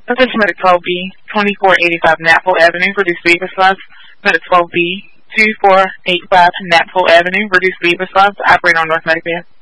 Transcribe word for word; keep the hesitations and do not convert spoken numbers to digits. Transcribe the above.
This is Medic twelve B, twenty-four eighty-five Napole Avenue, reduced speed response. Medic twelve B, twenty-four eighty-five Napole Avenue, reduced speed response. Operator on North Medic Band.